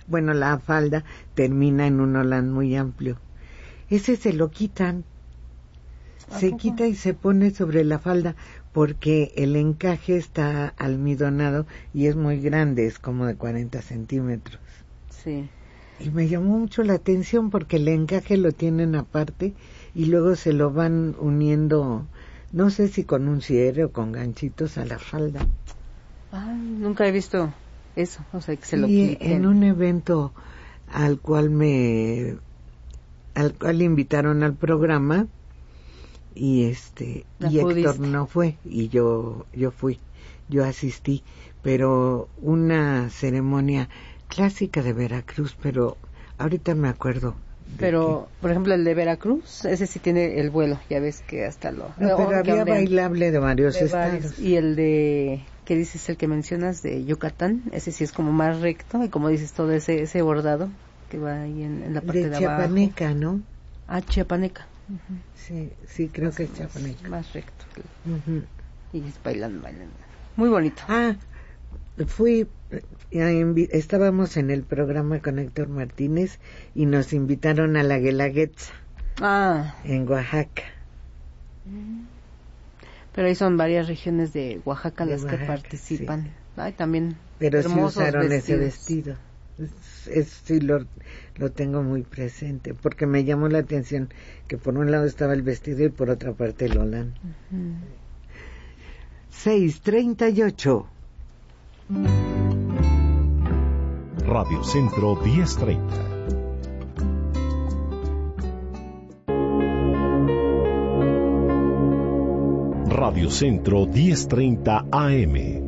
bueno, la falda termina en un holán muy amplio. Ese se lo quitan, se quita y se pone sobre la falda porque el encaje está almidonado y es muy grande, es como de 40 centímetros. Sí. Y me llamó mucho la atención porque el encaje lo tienen aparte y luego se lo van uniendo, no sé si con un cierre o con ganchitos a la falda. Ay, nunca he visto eso, o sea, que se lo quiten. quiten. En un evento al cual invitaron al programa y Héctor no fue y yo fui, yo asistí, pero una ceremonia clásica de Veracruz, pero ahorita me acuerdo. Pero, por ejemplo, el de Veracruz, ese sí tiene el vuelo, ya ves que hasta lo... No, pero había bailable de varios estados. Y el de, ¿qué dices? El que mencionas de Yucatán, ese sí es como más recto, y como dices, todo ese bordado que va ahí en la parte de abajo. De Chiapaneca, ¿no? Ah, Chiapaneca. Uh-huh. Sí, creo que es Chiapaneca. Más recto. Uh-huh. Y es bailando. Muy bonito. Estábamos en el programa con Héctor Martínez y nos invitaron a la Guelaguetza en Oaxaca. Pero ahí son varias regiones de Oaxaca las que participan. Sí. Ay, también. Pero sí usaron ese vestido. Sí lo tengo muy presente porque me llamó la atención que por un lado estaba el vestido y por otra parte el holán. 6:38. Radio Centro 1030. Radio Centro 1030 AM.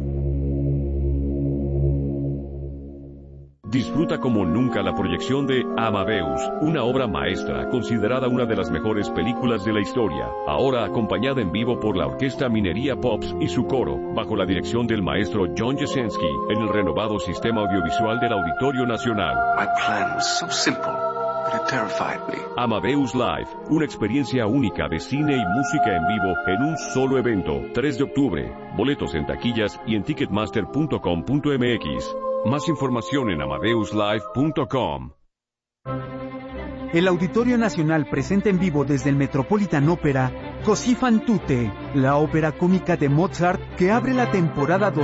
Disfruta como nunca la proyección de Amadeus, una obra maestra considerada una de las mejores películas de la historia, ahora acompañada en vivo por la Orquesta Minería Pops y su coro, bajo la dirección del maestro John Jasenski, en el renovado sistema audiovisual del Auditorio Nacional. My plan was so simple, but it terrified me. Amadeus Live, una experiencia única de cine y música en vivo en un solo evento, 3 de octubre. Boletos en taquillas y en ticketmaster.com.mx. Más información en amadeuslive.com. El Auditorio Nacional presenta en vivo desde el Metropolitan Opera Così fan tutte, la ópera cómica de Mozart que abre la temporada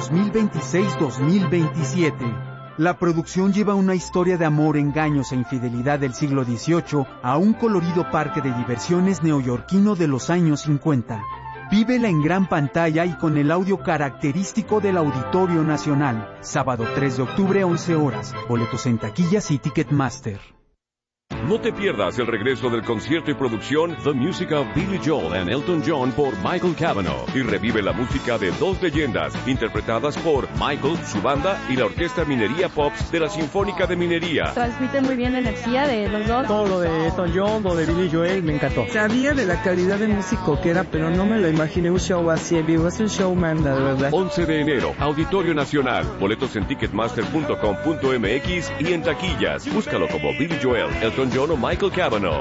2026-2027. La producción lleva una historia de amor, engaños e infidelidad del siglo XVIII a un colorido parque de diversiones neoyorquino de los años 50. Vívela en gran pantalla y con el audio característico del Auditorio Nacional. Sábado 3 de octubre, 11 horas. Boletos en taquillas y Ticketmaster. No te pierdas el regreso del concierto y producción The Music of Billy Joel and Elton John por Michael Cavanaugh y revive la música de dos leyendas interpretadas por Michael, su banda y la Orquesta Minería Pops de la Sinfónica de Minería. Transmiten muy bien la energía de los dos. Todo lo de Elton John, lo de Billy Joel, me encantó. Sabía de la calidad de músico que era, pero no me lo imaginé un show así en vivo. Es un showman, la verdad. 11 de enero, Auditorio Nacional. Boletos en ticketmaster.com.mx y en taquillas. Búscalo como Billy Joel, Elton John o Michael Cavanaugh.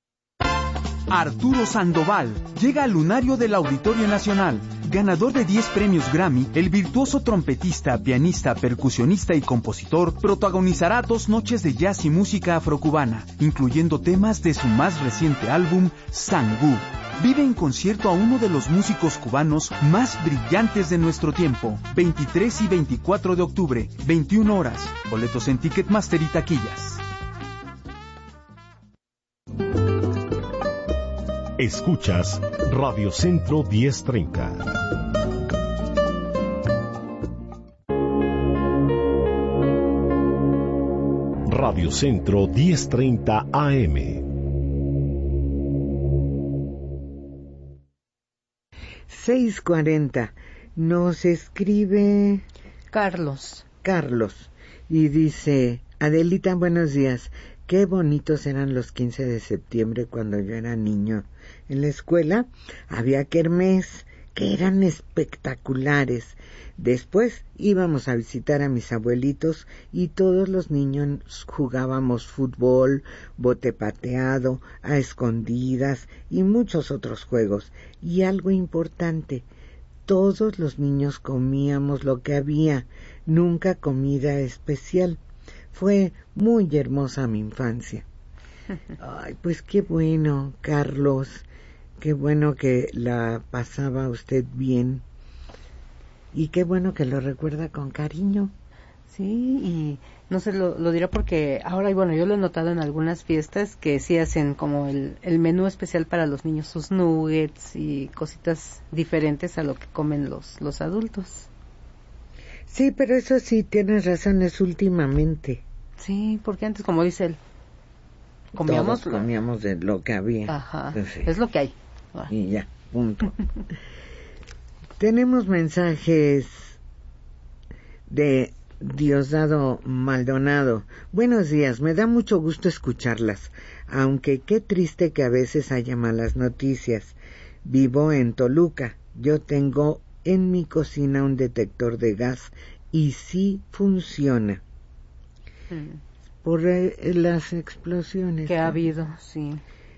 Arturo Sandoval llega al lunario del Auditorio Nacional. Ganador de 10 premios Grammy, el virtuoso trompetista, pianista, percusionista y compositor protagonizará 2 noches de jazz y música afrocubana, incluyendo temas de su más reciente álbum, Sangú. Vive en concierto a uno de los músicos cubanos más brillantes de nuestro tiempo. 23 y 24 de octubre, 21 horas. Boletos en Ticketmaster y taquillas. Escuchas Radio Centro 1030. Radio Centro 1030 AM. $6:40. Nos escribe Carlos y dice: Adelita, buenos días. Qué bonitos eran los 15 de septiembre cuando yo era niño. En la escuela había kermés que eran espectaculares. Después íbamos a visitar a mis abuelitos y todos los niños jugábamos fútbol, bote pateado, a escondidas y muchos otros juegos. Y algo importante, todos los niños comíamos lo que había, nunca comida especial. Fue muy hermosa mi infancia. Ay, pues qué bueno, Carlos. Qué bueno que la pasaba usted bien. Y qué bueno que lo recuerda con cariño. Sí, y no sé, lo diré porque ahora, y bueno, yo lo he notado en algunas fiestas que sí hacen como el menú especial para los niños, sus nuggets y cositas diferentes a lo que comen los adultos. Sí, pero eso sí, tienes razón, es últimamente. Sí, porque antes, como dice él, comíamos de lo que había. Ajá, sí. Es lo que hay. Y ya, punto. Tenemos mensajes de Diosdado Maldonado. Buenos días, me da mucho gusto escucharlas, aunque qué triste que a veces haya malas noticias. Vivo en Toluca, yo tengo en mi cocina un detector de gas y sí funciona. Por las explosiones que ha habido, sí.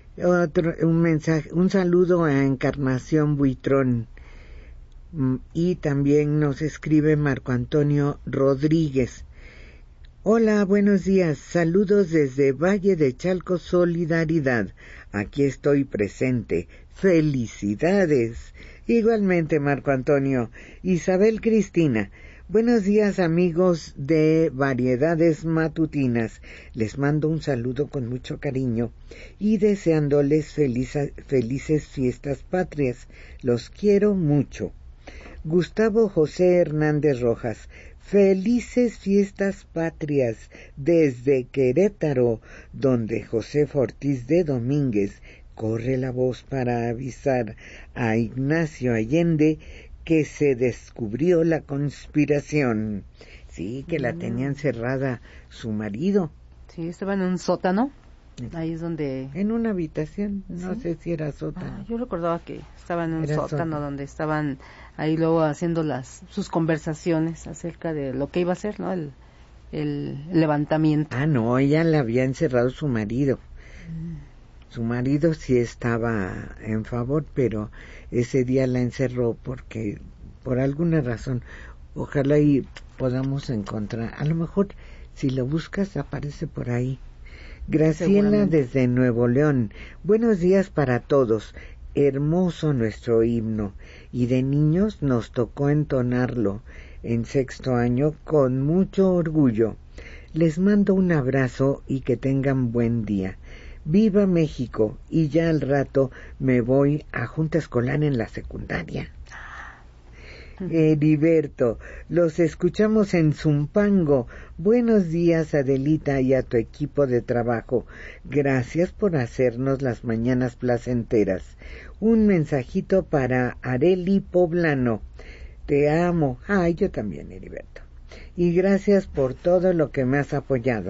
Un saludo a Encarnación Buitrón. Y también nos escribe Marco Antonio Rodríguez. Hola, buenos días, saludos desde Valle de Chalco, Solidaridad. Aquí estoy presente. Felicidades. Igualmente, Marco Antonio. Isabel Cristina. Buenos días, amigos de Variedades Matutinas. Les mando un saludo con mucho cariño y deseándoles felices fiestas patrias. Los quiero mucho. Gustavo José Hernández Rojas. Felices fiestas patrias desde Querétaro, donde José Ortiz de Domínguez corre la voz para avisar a Ignacio Allende que se descubrió la conspiración. Sí, que la tenía encerrada su marido. Sí, estaba en un sótano. Ahí es donde... En una habitación, no ¿Sí? sé si era sótano. Yo recordaba que estaba en un sótano donde estaban ahí luego haciendo sus conversaciones acerca de lo que iba a hacer, ¿no? El levantamiento. Ah, no, ella la había encerrado su marido. Su marido sí estaba en favor, pero ese día la encerró porque, por alguna razón, ojalá y podamos encontrar, a lo mejor si lo buscas aparece por ahí. Graciela desde Nuevo León. Buenos días para todos. Hermoso nuestro himno. Y de niños nos tocó entonarlo en 6º año con mucho orgullo. Les mando un abrazo y que tengan buen día. Viva México. Y ya al rato me voy a junta escolar en la secundaria. Heriberto, los escuchamos en Zumpango. Buenos días, Adelita, y a tu equipo de trabajo. Gracias por hacernos las mañanas placenteras. Un mensajito para Areli Poblano. Te amo. Ay, yo también, Heriberto. Y gracias por todo lo que me has apoyado.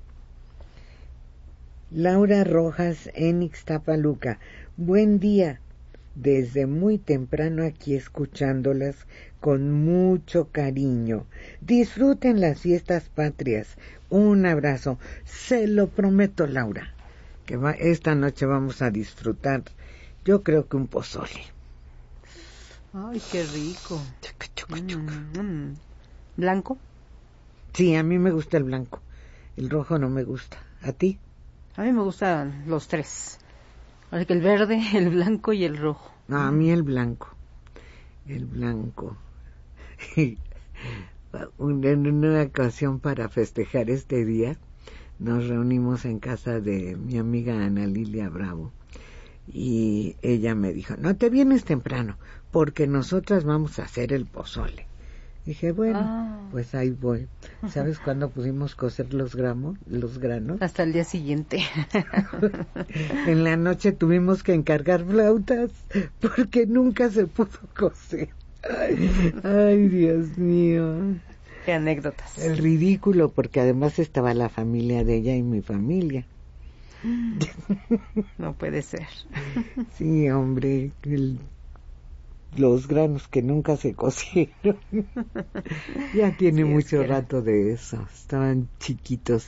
Laura Rojas en Ixtapaluca. Buen día. Desde muy temprano aquí escuchándolas con mucho cariño. Disfruten las fiestas patrias. Un abrazo. Se lo prometo, Laura, que esta noche vamos a disfrutar, yo creo que un pozole. Ay, qué rico. ¿Blanco? Sí, a mí me gusta el blanco. El rojo no me gusta. ¿A ti? A mí me gustan los tres. Así que el verde, el blanco y el rojo. No, a mí el blanco. El blanco. En una ocasión para festejar este día, nos reunimos en casa de mi amiga Ana Lilia Bravo. Y ella me dijo, no te vienes temprano, porque nosotras vamos a hacer el pozole. Dije, bueno, pues ahí voy. ¿Sabes cuándo pudimos cocer los granos? Hasta el día siguiente. En la noche tuvimos que encargar flautas porque nunca se pudo cocer. Ay, Dios mío. Qué anécdotas. El ridículo, porque además estaba la familia de ella y mi familia. No puede ser. Sí, hombre, los granos que nunca se cocieron. Ya tiene mucho rato de eso. Estaban chiquitos.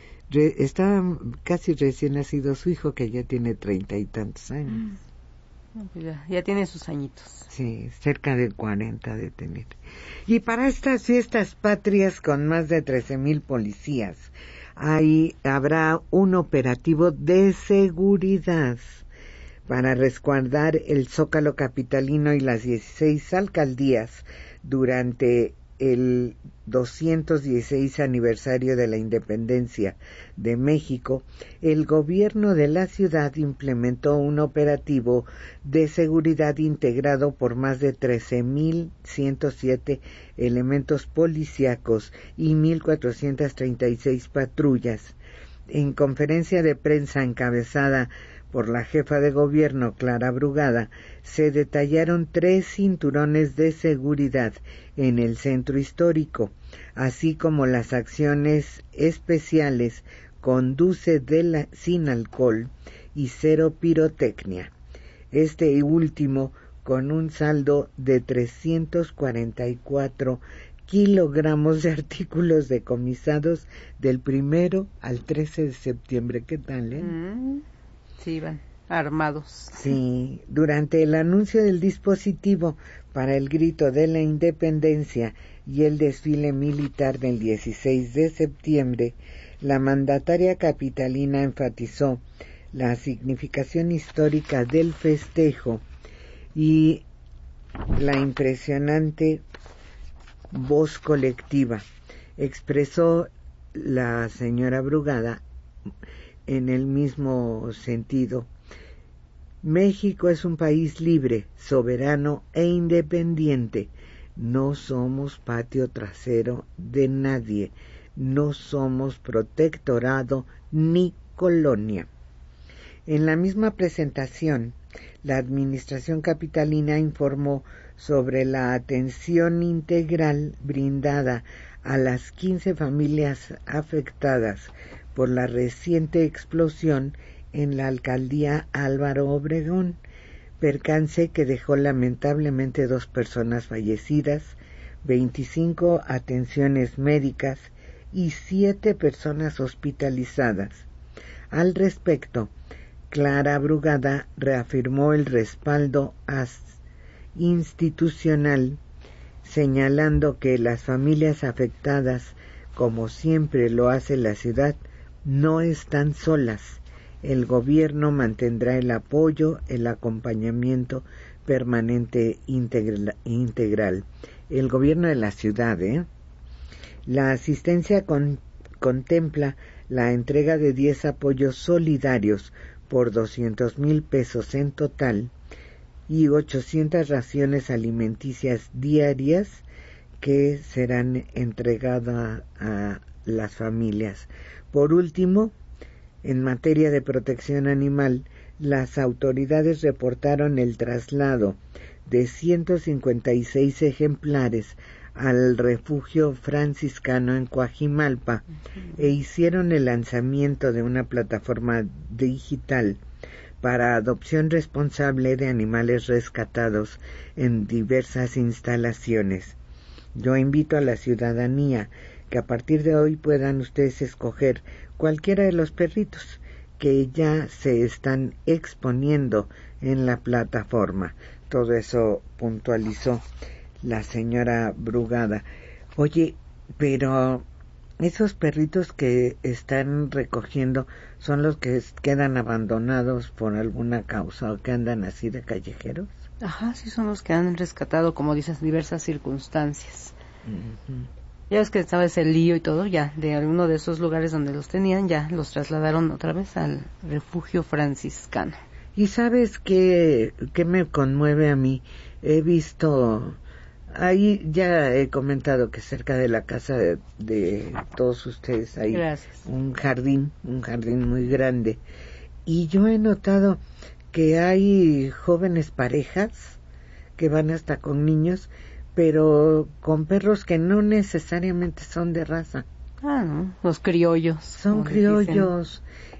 Estaban casi recién nacido su hijo, que ya tiene 30 y tantos años. Ya tiene sus añitos. Sí, cerca de 40 de tener. Y para estas fiestas patrias con más de 13,000 policías, habrá un operativo de seguridad para resguardar el Zócalo capitalino y las 16 alcaldías durante el 216 aniversario de la independencia de México. El gobierno de la ciudad implementó un operativo de seguridad integrado por más de 13,107 elementos policíacos y 1,436 patrullas. En conferencia de prensa encabezada por la jefa de gobierno, Clara Brugada, se detallaron 3 cinturones de seguridad en el centro histórico, así como las acciones especiales Conduce sin alcohol y Cero pirotecnia. Este último con un saldo de 344 kilogramos de artículos decomisados del 1 al 13 de septiembre. ¿Qué tal, Sí, van armados. Sí, durante el anuncio del dispositivo para el grito de la independencia y el desfile militar del 16 de septiembre, la mandataria capitalina enfatizó la significación histórica del festejo y la impresionante voz colectiva. Expresó la señora Brugada en el mismo sentido. México es un país libre, soberano e independiente. No somos patio trasero de nadie. No somos protectorado ni colonia. En la misma presentación, la administración capitalina informó sobre la atención integral brindada a las 15 familias afectadas por la reciente explosión en la alcaldía Álvaro Obregón, percance que dejó lamentablemente 2 personas fallecidas, 25 atenciones médicas y 7 personas hospitalizadas. Al respecto, Clara Brugada reafirmó el respaldo institucional, señalando que las familias afectadas, como siempre lo hace la ciudad, no están solas. El gobierno mantendrá el apoyo, el acompañamiento permanente integral. El gobierno de la ciudad, La asistencia contempla la entrega de 10 apoyos solidarios por 200,000 pesos en total y 800 raciones alimenticias diarias que serán entregadas a las familias. Por último, en materia de protección animal, las autoridades reportaron el traslado de 156 ejemplares al refugio franciscano en Coajimalpa e hicieron el lanzamiento de una plataforma digital para adopción responsable de animales rescatados en diversas instalaciones. Yo invito a la ciudadanía que a partir de hoy puedan ustedes escoger cualquiera de los perritos que ya se están exponiendo en la plataforma. Todo eso puntualizó la señora Brugada. Oye, pero esos perritos que están recogiendo son los que quedan abandonados por alguna causa o que andan así de callejeros. Ajá, sí, son los que han rescatado, como dices, diversas circunstancias. Uh-huh. Ya ves que estaba ese lío y todo, ya de alguno de esos lugares donde los tenían, ya los trasladaron otra vez al refugio franciscano. ¿Y sabes qué me conmueve a mí? He visto, ahí ya he comentado que cerca de la casa de todos ustedes hay un jardín muy grande. Y yo he notado que hay jóvenes parejas que van hasta con niños, pero con perros que no necesariamente son de raza. Ah, no, los criollos. Son criollos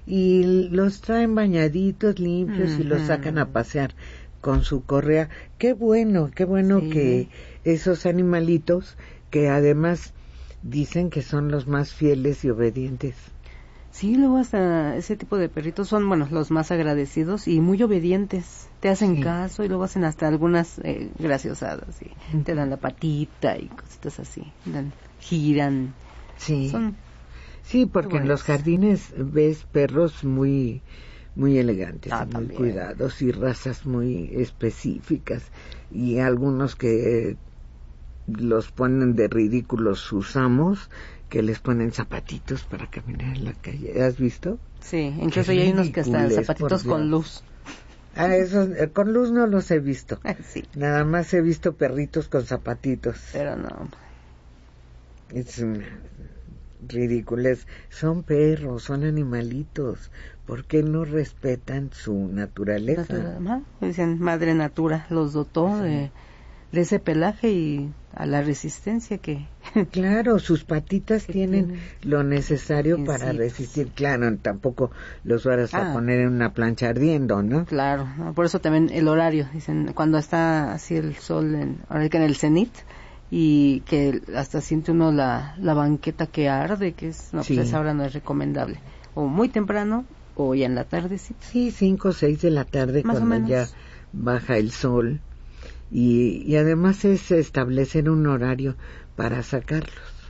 y los traen bañaditos, limpios, y los sacan a pasear con su correa. Qué bueno sí, que esos animalitos, que además dicen que son los más fieles y obedientes. Sí, luego hasta ese tipo de perritos son, bueno, los más agradecidos y muy obedientes. Te hacen caso y luego hacen hasta algunas graciosadas y te dan la patita y cositas así. Giran. Sí. Son sí, porque en los jardines ves perros muy elegantes, muy también. cuidados y razas muy específicas y algunos que los ponen de ridículos sus amos, que les ponen zapatitos para caminar en la calle. ¿Has visto? Sí, incluso hay unos que hasta zapatitos con luz. Esos con luz no los he visto. Sí. Nada más he visto perritos con zapatitos. Pero no. Es ridículos. Son perros, son animalitos. ¿Por qué no respetan su naturaleza? Dicen madre natura los dotó de ese pelaje y a la resistencia que... Claro, sus patitas tienen lo necesario para resistir. Claro, tampoco los vas a poner en una plancha ardiendo, ¿no? Claro, por eso también el horario, dicen, cuando está así el sol, ahora que en el cenit, y que hasta siente uno la banqueta que arde, que es, pues esa hora no es recomendable. O muy temprano, o ya en la tarde, sí. Sí, 5 o 6 de la tarde, más cuando ya baja el sol. Y además es establecer un horario para sacarlos.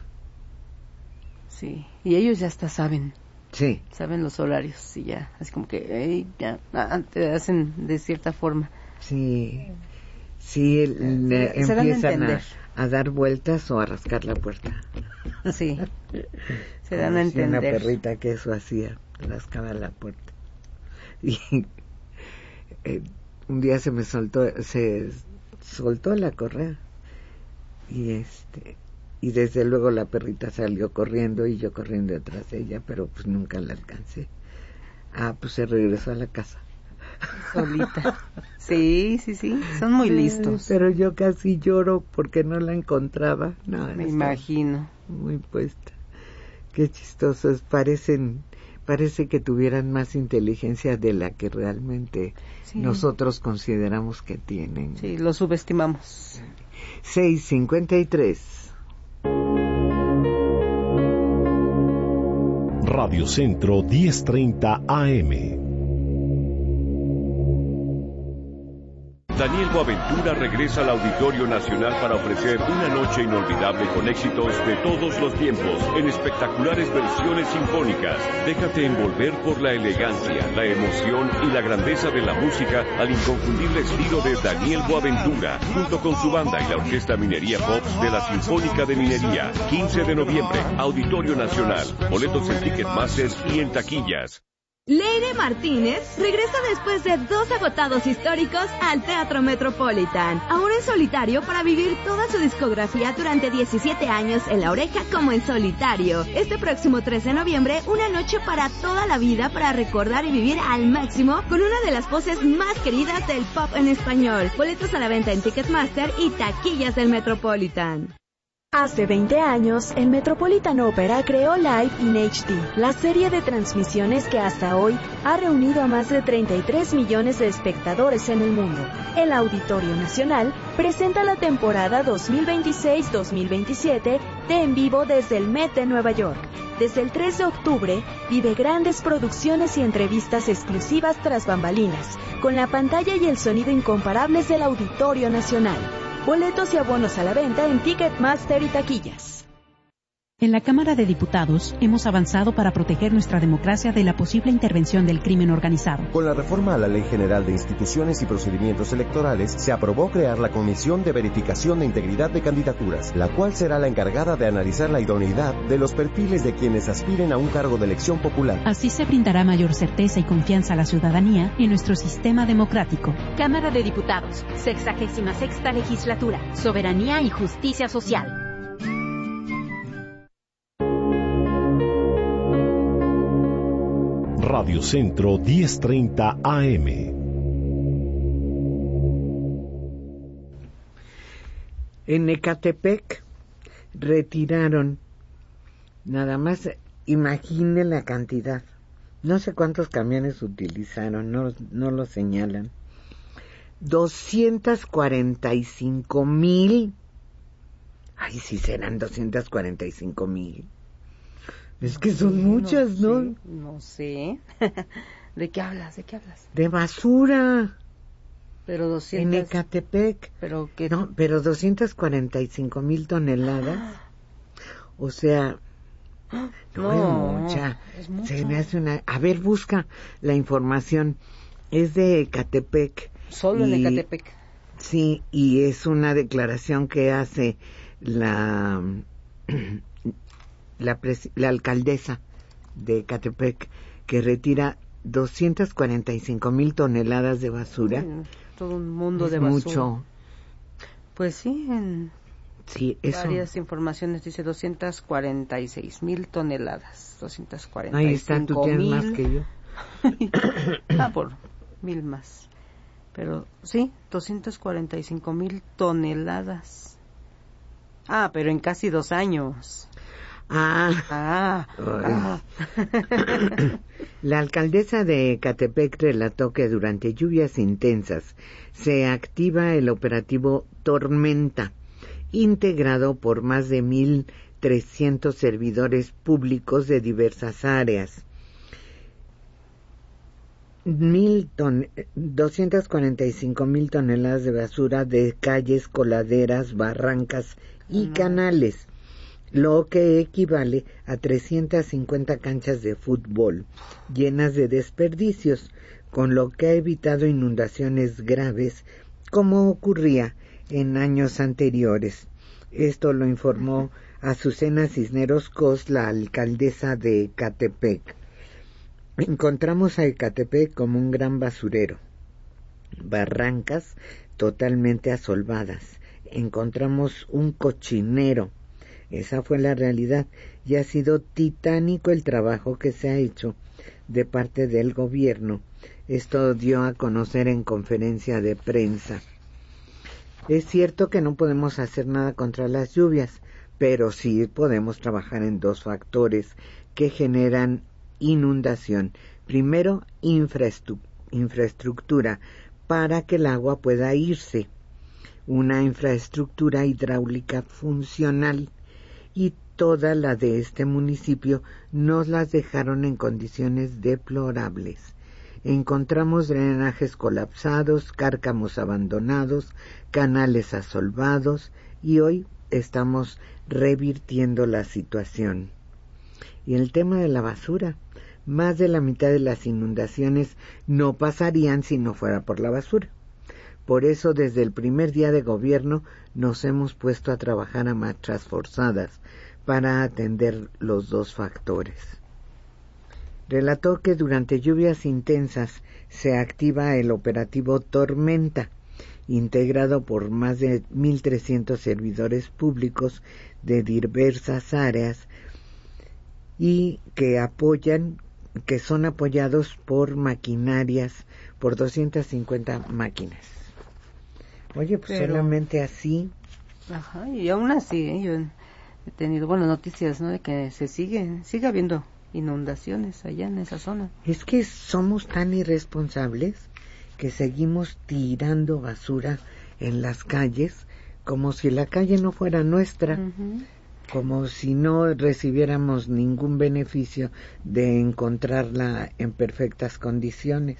Sí, y ellos ya hasta saben. Sí. Saben los horarios y ya, así como que ya te hacen de cierta forma. Sí, empiezan a dar vueltas o a rascar la puerta. Sí, se dan a entender. Una perrita que eso hacía, rascaba la puerta. Y un día se soltó la correa y desde luego la perrita salió corriendo y yo corriendo detrás de ella, pero pues nunca la alcancé. Pues se regresó a la casa solita. Sí, son muy listos. Pero yo casi lloro porque no la encontraba. No, me imagino. Muy puesta. Qué chistosos, parece que tuvieran más inteligencia de la que realmente nosotros consideramos que tienen. Sí, lo subestimamos. 6:53. Radio Centro 10:30 AM. Daniel Boaventura regresa al Auditorio Nacional para ofrecer una noche inolvidable con éxitos de todos los tiempos, en espectaculares versiones sinfónicas. Déjate envolver por la elegancia, la emoción y la grandeza de la música al inconfundible estilo de Daniel Boaventura, junto con su banda y la Orquesta Minería Pops de la Sinfónica de Minería. 15 de noviembre, Auditorio Nacional. Boletos en Ticketmaster y en taquillas. Leire Martínez regresa después de 2 agotados históricos al Teatro Metropolitan, ahora en solitario para vivir toda su discografía durante 17 años en La Oreja como en solitario. Este próximo 3 de noviembre, una noche para toda la vida para recordar y vivir al máximo con una de las voces más queridas del pop en español. Boletos a la venta en Ticketmaster y taquillas del Metropolitan. Hace 20 años, el Metropolitan Opera creó Live in HD, la serie de transmisiones que hasta hoy ha reunido a más de 33 millones de espectadores en el mundo. El Auditorio Nacional presenta la temporada 2026-2027 de En Vivo desde el Met de Nueva York. Desde el 3 de octubre, vive grandes producciones y entrevistas exclusivas tras bambalinas, con la pantalla y el sonido incomparables del Auditorio Nacional. Boletos y abonos a la venta en Ticketmaster y taquillas. En la Cámara de Diputados hemos avanzado para proteger nuestra democracia de la posible intervención del crimen organizado. Con la reforma a la Ley General de Instituciones y Procedimientos Electorales, se aprobó crear la Comisión de Verificación de Integridad de Candidaturas, la cual será la encargada de analizar la idoneidad de los perfiles de quienes aspiren a un cargo de elección popular. Así se brindará mayor certeza y confianza a la ciudadanía en nuestro sistema democrático. Cámara de Diputados, 66ª Legislatura, Soberanía y Justicia Social. Radio Centro 10:30 AM. En Ecatepec retiraron, nada más, imagine la cantidad, no sé cuántos camiones utilizaron, no lo señalan, 245,000, ay, sí serán 245,000 Es que son muchas, ¿no? Sé, no sé. ¿De qué hablas? De basura. Pero 200... En Ecatepec. Pero que... No, pero 245,000 toneladas. O sea, no es mucha. Es mucho. Se me hace una... A ver, busca la información. Es de Ecatepec. Solo en Ecatepec. Sí, y es una declaración que hace la alcaldesa de Ecatepec, que retira 245,000 toneladas de basura. Todo un mundo de basura. Mucho. Pues sí, en varias informaciones dice 246,000 toneladas. 245,000. Ahí está, tú tienes más que yo. Por 1,000 más. Pero sí, 245,000 toneladas. Pero en casi 2 años. La alcaldesa de Ecatepec relató que durante lluvias intensas se activa el operativo Tormenta, integrado por más de 1,300 servidores públicos de diversas áreas. 245,000 toneladas de basura de calles, coladeras, barrancas y canales, lo que equivale a 350 canchas de fútbol llenas de desperdicios, con lo que ha evitado inundaciones graves como ocurría en años anteriores. Esto lo informó Azucena Cisneros Cos, la alcaldesa de Ecatepec. Encontramos a Ecatepec como un gran basurero. Barrancas totalmente asolvadas. Encontramos un cochinero. Esa fue la realidad, y ha sido titánico el trabajo que se ha hecho de parte del gobierno. Esto dio a conocer en conferencia de prensa. Es cierto que no podemos hacer nada contra las lluvias, pero sí podemos trabajar en 2 factores que generan inundación. Primero, infraestructura para que el agua pueda irse. Una infraestructura hidráulica funcional, y toda la de este municipio nos las dejaron en condiciones deplorables. Encontramos drenajes colapsados, cárcamos abandonados, canales asolvados, y hoy estamos revirtiendo la situación. Y el tema de la basura, más de la mitad de las inundaciones no pasarían si no fuera por la basura. Por eso, desde el primer día de gobierno, nos hemos puesto a trabajar a marchas forzadas para atender los 2 factores. Relató que durante lluvias intensas se activa el operativo Tormenta, integrado por más de 1,300 servidores públicos de diversas áreas, y que son apoyados por maquinarias, por 250 máquinas. Oye, pues solamente así. Ajá, y aún así, yo he tenido noticias, ¿no? De que sigue habiendo inundaciones allá en esa zona. Es que somos tan irresponsables que seguimos tirando basura en las calles como si la calle no fuera nuestra. Como si no recibiéramos ningún beneficio de encontrarla en perfectas condiciones.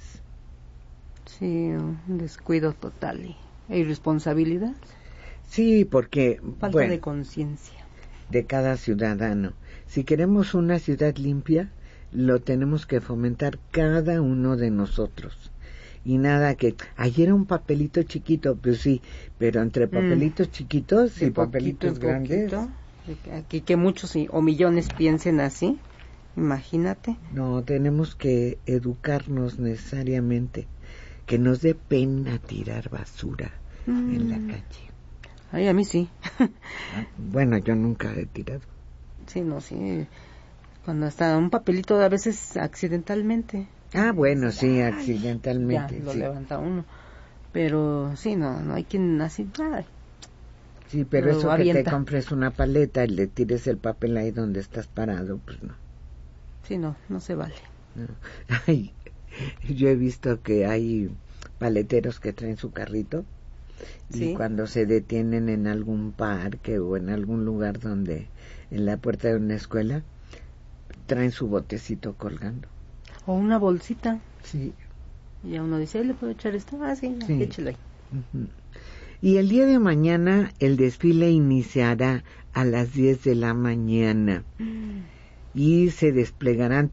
Sí, un descuido total e irresponsabilidad. Sí, porque falta de conciencia de cada ciudadano. Si queremos una ciudad limpia, lo tenemos que fomentar cada uno de nosotros. Y nada que ayer era un papelito chiquito, pues sí, pero entre papelitos chiquitos y papelitos grandes. Aquí que muchos o millones piensen así, imagínate. No, tenemos que educarnos necesariamente, que nos dé pena tirar basura en la calle. Ay, a mí sí. Bueno, yo nunca he tirado. Sí, cuando está un papelito a veces accidentalmente. Bueno, sí, accidentalmente. Ya lo levanta uno. Pero sí, no hay quien así. Sí, pero eso avienta. Que te compres una paleta y le tires el papel ahí donde estás parado, pues no. Sí, no se vale. No. Ay, yo he visto que hay paleteros que traen su carrito y cuando se detienen en algún parque o en algún lugar en la puerta de una escuela, traen su botecito colgando. O una bolsita. Sí. Y ya uno dice, ¿le puedo echar esto? Ah, sí, sí. Échelo ahí. Uh-huh. Y el día de mañana el desfile iniciará a las 10 de la mañana y se desplegarán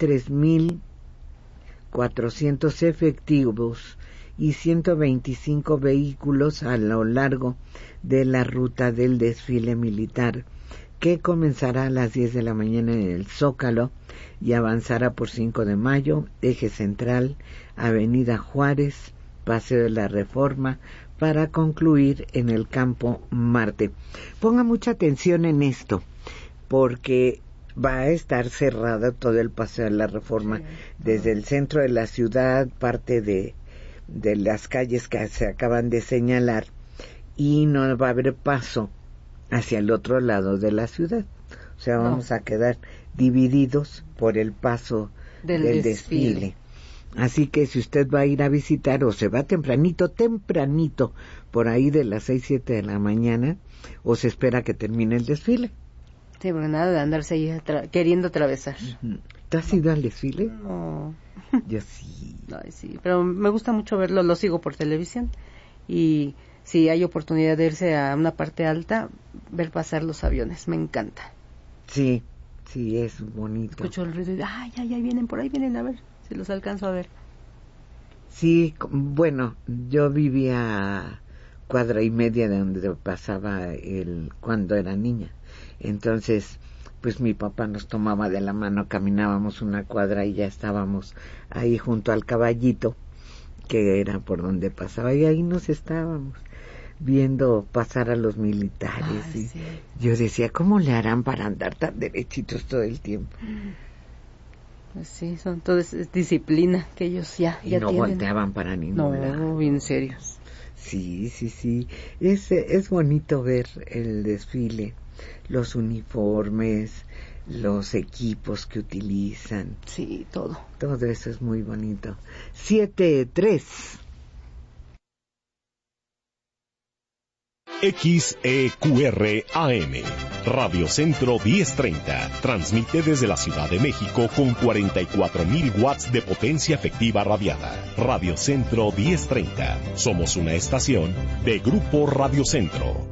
3,400 efectivos y 125 vehículos a lo largo de la ruta del desfile militar, que comenzará a las 10 de la mañana en el Zócalo y avanzará por 5 de Mayo, Eje Central, Avenida Juárez, Paseo de la Reforma, para concluir en el Campo Marte. Ponga mucha atención en esto, porque va a estar cerrado todo el Paseo de la Reforma, sí, desde el centro de la ciudad, parte de las calles que se acaban de señalar, y no va a haber paso hacia el otro lado de la ciudad. O sea, vamos a quedar divididos por el paso del desfile. Así que si usted va a ir a visitar o se va tempranito, por ahí de las 6, 7 de la mañana, o se espera que termine el desfile. Sí, porque nada de andarse ahí queriendo atravesar. ¿Tú has ido al desfile? No. Yo sí. Ay, sí, pero me gusta mucho verlo, lo sigo por televisión. Y si hay oportunidad de irse a una parte alta, ver pasar los aviones, me encanta. Sí, sí, es bonito. Escucho el ruido y ay, vienen, por ahí vienen, a ver si los alcanzo a ver. Sí, bueno, yo vivía a cuadra y media de donde pasaba cuando era niña. Entonces, pues mi papá nos tomaba de la mano, caminábamos una cuadra y ya estábamos ahí junto al caballito, que era por donde pasaba, y ahí nos estábamos viendo pasar a los militares. Ay, y sí. Yo decía, ¿cómo le harán para andar tan derechitos todo el tiempo? Pues sí, todo es disciplina que ellos ya no tienen. volteaban para ningún lado. No, bien serios. Sí. Es bonito ver el desfile, los uniformes, los equipos que utilizan. Sí, todo. Todo eso es muy bonito. 7:03. XEQR-AM, Radio Centro 1030, transmite desde la Ciudad de México con 44,000 watts de potencia efectiva radiada. Radio Centro 1030, somos una estación de Grupo Radio Centro.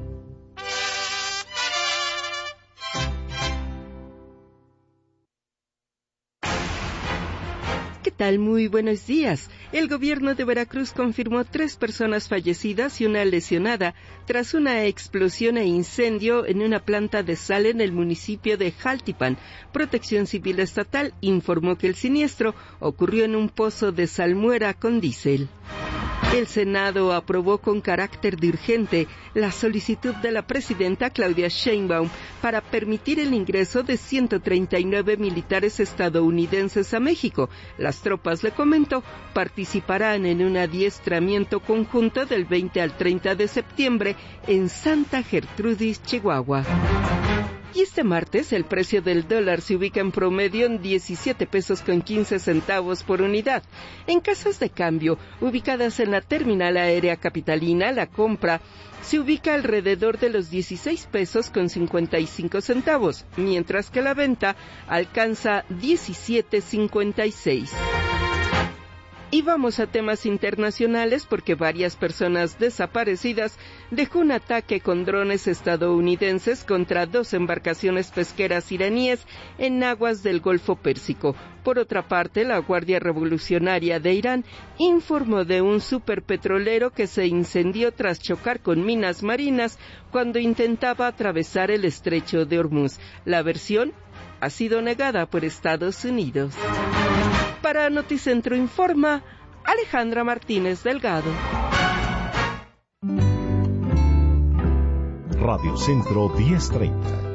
¿Qué tal? Muy buenos días. El gobierno de Veracruz confirmó 3 personas fallecidas y una lesionada tras una explosión e incendio en una planta de sal en el municipio de Jaltipan. Protección Civil Estatal informó que el siniestro ocurrió en un pozo de salmuera con diésel. El Senado aprobó con carácter de urgente la solicitud de la presidenta Claudia Sheinbaum para permitir el ingreso de 139 militares estadounidenses a México. Las tropas, le comento, participarán en un adiestramiento conjunto del 20 al 30 de septiembre en Santa Gertrudis, Chihuahua. Y este martes el precio del dólar se ubica en promedio en 17 pesos con 15 centavos por unidad. En casas de cambio ubicadas en la terminal aérea capitalina, la compra se ubica alrededor de los 16 pesos con 55 centavos, mientras que la venta alcanza 17.56. Y vamos a temas internacionales porque varias personas desaparecidas dejó un ataque con drones estadounidenses contra 2 embarcaciones pesqueras iraníes en aguas del Golfo Pérsico. Por otra parte, la Guardia Revolucionaria de Irán informó de un superpetrolero que se incendió tras chocar con minas marinas cuando intentaba atravesar el estrecho de Hormuz. La versión ha sido negada por Estados Unidos. Para Noticentro informa Alejandra Martínez Delgado. Radio Centro 1030.